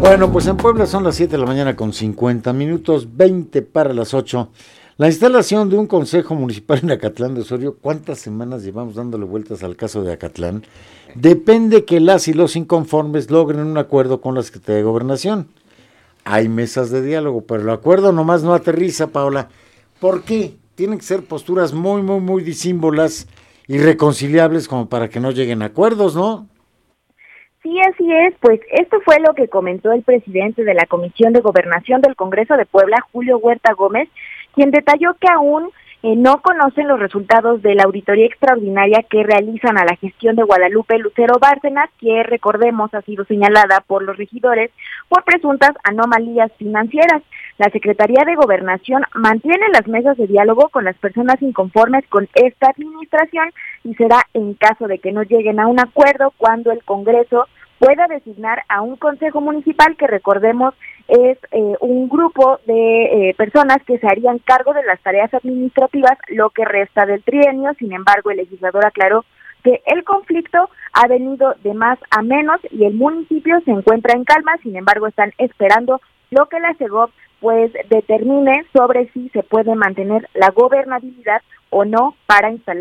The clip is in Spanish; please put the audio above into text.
Bueno, pues en Puebla son las 7 de la mañana con 50 minutos, 20 para las 8. La instalación de un consejo municipal en Acatlán de Osorio, ¿cuántas semanas llevamos dándole vueltas al caso de Acatlán? Depende que las y los inconformes logren un acuerdo con la Secretaría de Gobernación. Hay mesas de diálogo, pero el acuerdo nomás no aterriza, Paola. ¿Por qué? Tienen que ser posturas muy disímbolas, irreconciliables como para que no lleguen a acuerdos, ¿no? Sí, así es, pues esto fue lo que comentó el presidente de la Comisión de Gobernación del Congreso de Puebla, Julio Huerta Gómez, quien detalló que aún no conocen los resultados de la auditoría extraordinaria que realizan a la gestión de Guadalupe Lucero Bárcenas, que recordemos ha sido señalada por los regidores por presuntas anomalías financieras. La Secretaría de Gobernación mantiene las mesas de diálogo con las personas inconformes con esta administración y será en caso de que no lleguen a un acuerdo cuando el Congreso pueda designar a un consejo municipal que recordemos es un grupo de personas que se harían cargo de las tareas administrativas lo que resta del trienio. Sin embargo, el legislador aclaró que el conflicto ha venido de más a menos y el municipio se encuentra en calma. Sin embargo, están esperando lo que la SEGOV pues determine sobre si se puede mantener la gobernabilidad o no para instalar